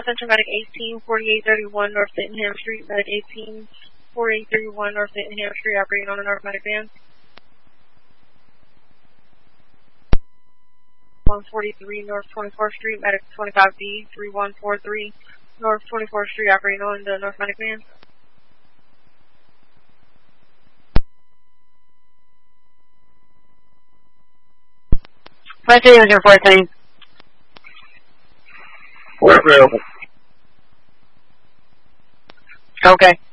attention medic 184831 North Sydenham Street, medic 184831 North Sydenham Street, operating on a North medic van. 143 North 24th Street, medic 25B 3143 North 24th Street, operating on the North medic van. Flight 3 was your 14. We're available. Okay.